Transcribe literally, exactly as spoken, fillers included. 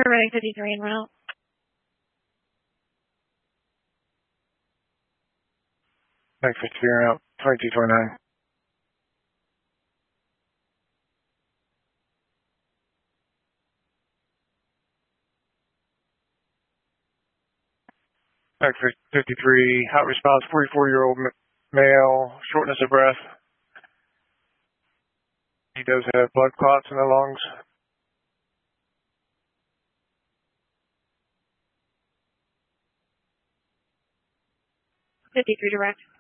Paramedic fifty-three en route. Paramedic fifty-three en route, twenty-two twenty-nine. Paramedic fifty-three, hot response, forty-four-year-old male, shortness of breath. He does have blood clots in the lungs. fifty-three direct.